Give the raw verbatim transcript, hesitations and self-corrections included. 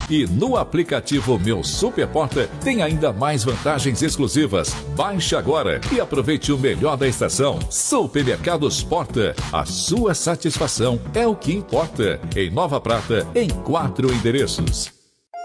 E no aplicativo Meu Super Porta tem ainda mais vantagens exclusivas. Baixe agora e aproveite o melhor da estação. Supermercados Porta. A sua satisfação é o que importa. Em Nova Prata, em quatro endereços.